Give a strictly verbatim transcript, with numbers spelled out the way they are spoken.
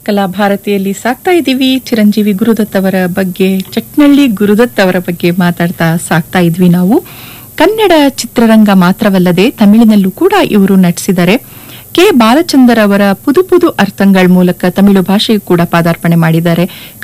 ಕಲಾ ಭಾರತಿಯಲ್ಲಿ ಸಾಕ್ತಾ ಇದ್ದೀವಿ. ಚಿರಂಜೀವಿ ಗುರುದತ್ ಅವರ ಬಗ್ಗೆ, ಚಟ್ನಳ್ಳಿ ಗುರುದತ್ ಅವರ ಬಗ್ಗೆ ಮಾತಾಡ್ತಾ ಸಾಕ್ತಾ ಇದ್ವಿ ನಾವು. ಕನ್ನಡ ಚಿತ್ರರಂಗ ಮಾತ್ರವಲ್ಲದೆ ತಮಿಳಿನಲ್ಲೂ ಕೂಡ ಇವರು ನಟಿಸಿದ್ದಾರೆ. ಕೆ ಬಾಲಚಂದರ್ ಅವರ ಪುದು ಪುದು ಅರ್ಥಂಗಳ್ ಮೂಲಕ ತಮಿಳು ಭಾಷೆಯು ಕೂಡ ಪಾದಾರ್ಪಣೆ ಮಾಡಿದ್ದಾರೆ.